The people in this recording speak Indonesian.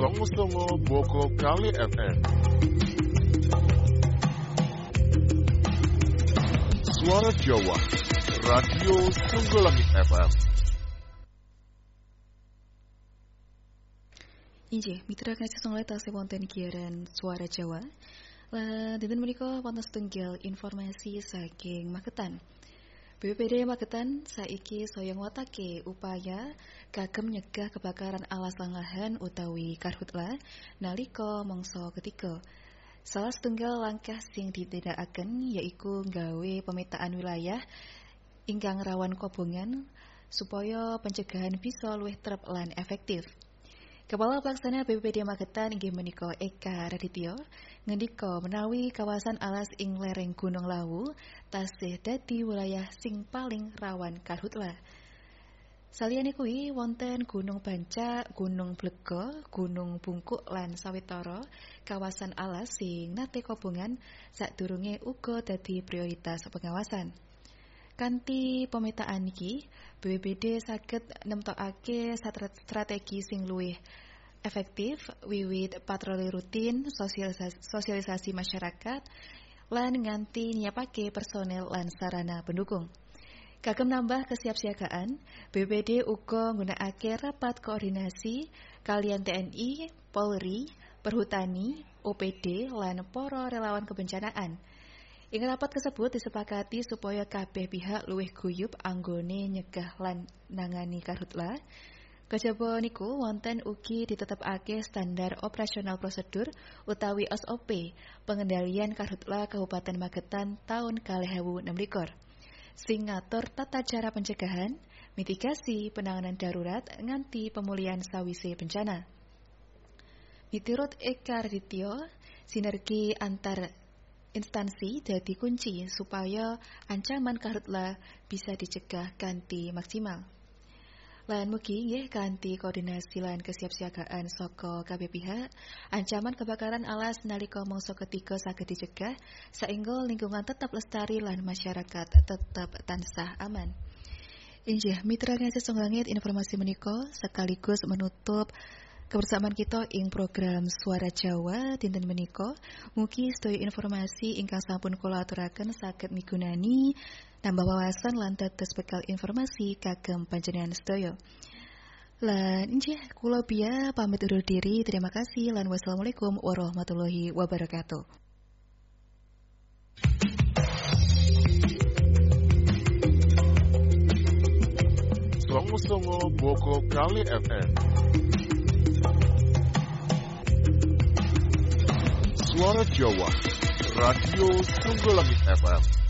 Songo Boko Kali FM. Suara Jawa, Radio Songgolangit FM. Injih, mitra kasih songlai tasih wonten giaran Suara Jawa. Lan dinten menika wonten setunggal informasi saking Magetan. BPBD Magetan saiki saya ngwatake upaya kagem nyegah kebakaran alas lan lahan utawi karhutla nalika mangsa ketiga. Salah setunggal langkah sing ditindakaken yaiku nggawe pemetaan wilayah ingkang rawan kobongan supaya pencegahan bisa luwih trep lan efektif. Kepala Pelaksana BPBD Magetan inggih menika Eka Raditya ngendika menawi kawasan alas ing lereng Gunung Lawu tasih dadi wilayah sing paling rawan karhutla. Saliyane kuwi wonten Gunung Bancak, Gunung Blega, Gunung Bungkuk lan sawetara kawasan alas sing nate kobongan sadurunge uga dadi prioritas pengawasan. Kanthi pemetaan iki, BPBD saged nemtokake strategi sing luwih efektif wiwit patroli rutin, sosialisasi masyarakat, lan nganti nyiapake personel lan sarana pendukung. Kagem nambah kesiapsiagaan, BPBD uga nggunakake rapat koordinasi kaliyan TNI, Polri, Perhutani, OPD, lan para relawan kebencanaan. Ing rapat kasebut disepakati supaya kabeh pihak luwih guyub anggone nyegah lan nangani karhutla. Kajaba niku wonten ugi ditetepake standar operasional prosedur utawi SOP pengendalian karhutla Kabupaten Magetan tahun 2016 sing ngatur tata cara pencegahan, mitigasi, penanganan darurat nganti pemulihan sawise bencana. Miturut Eka Raditya, sinergi antar instansi dadi kunci supaya ancaman karhutla bisa dicegah kanthi maksimal. Lan mugi nggih kanthi koordinasi lan kesiapsiagaan saka kabeh pihak, ancaman kebakaran alas nalika mangsa ketiga saged dicegah saengga lingkungan tetap lestari lan masyarakat tetap tansah aman. Injih mitra kasih songlangit informasi menika sekaligus menutup kebersamaan kita ing program Suara Jawa dinten menika. Mugi sedaya informasi ingkang sampun kula aturaken saged migunani nambah wawasan lan dados bekal informasi kagem panjenengan sedaya. Lan injih kula biya pamit undur diri. Terima kasih lan wassalamualaikum warahmatullahi wabarakatuh. Songo Boko Kali FM. Suara Jawa, Radio Songgolangit FM.